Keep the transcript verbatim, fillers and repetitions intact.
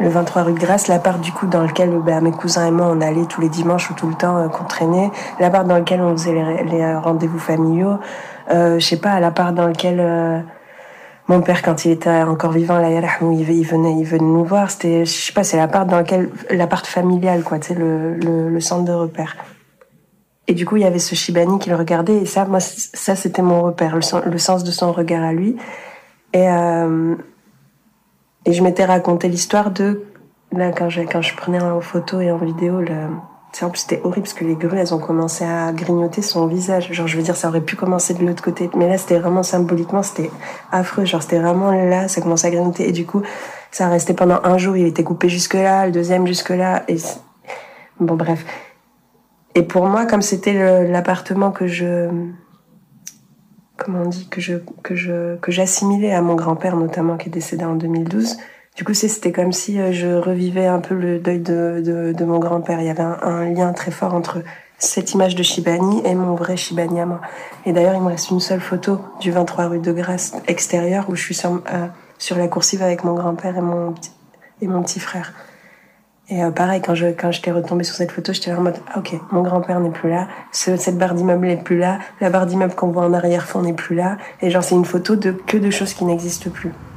le vingt-trois rue de Grasse, l'appart du coup dans lequel bah, mes cousins et moi on allait tous les dimanches ou tout le temps euh, qu'on traînait, l'appart dans lequel on faisait les, les rendez-vous familiaux, euh, je sais pas, l'appart dans lequel euh, mon père, quand il était encore vivant, là, il venait, il venait nous voir. C'était, je sais pas, c'est l'appart dans lequel, l'appart familial, quoi, tu sais, le, le, le centre de repère. Et du coup, il y avait ce Shibani qui le regardait, et ça, moi, ça, c'était mon repère, le, le sens de son regard à lui. Et, euh, et je m'étais raconté l'histoire de, là, quand je, quand je prenais en photo et en vidéo, le, en plus, c'était horrible parce que les grues, elles ont commencé à grignoter son visage. Genre, je veux dire, ça aurait pu commencer de l'autre côté. Mais là, c'était vraiment symboliquement, c'était affreux. Genre, c'était vraiment là, ça commençait à grignoter. Et du coup, ça a resté pendant un jour. Il était coupé jusque-là, le deuxième jusque-là. Et bon, bref. Et pour moi, comme c'était le, l'appartement que je... Comment on dit? Que je, que je, que j'assimilais à mon grand-père, notamment, qui est décédé en deux mille douze. Du coup, c'était comme si je revivais un peu le deuil de, de, de mon grand-père. Il y avait un, un lien très fort entre cette image de Shibani et mon vrai Shibani à moi. Et d'ailleurs, il me reste une seule photo du vingt-trois rue de Grasse extérieure où je suis sur, euh, sur la coursive avec mon grand-père et mon, et mon petit frère. Et euh, pareil, quand je quand j'étais retombée sur cette photo, j'étais là en mode ah, ok, mon grand-père n'est plus là, ce, cette barre d'immeuble n'est plus là, la barre d'immeuble qu'on voit en arrière-fond n'est plus là. Et genre, c'est une photo de que de choses qui n'existent plus.